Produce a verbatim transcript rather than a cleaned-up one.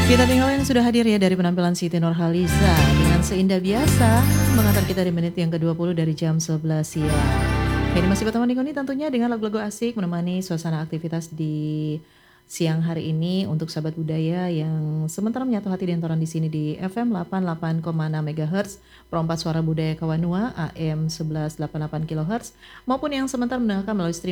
Kita tinggalin sudah hadir ya dari penampilan Siti Nurhaliza dengan seindah biasa mengantar kita di menit yang kedua puluh dari jam sebelas siang. Ini masih berteman Ngoni tentunya dengan lagu-lagu asik menemani suasana aktivitas di siang hari ini untuk sahabat budaya yang sementara menyatu hati dan toran di sini di F M delapan puluh delapan koma enam megahertz, perompat suara budaya Kawanua A M seribu seratus delapan puluh delapan kilohertz maupun yang sementara mendengarkan melalui streaming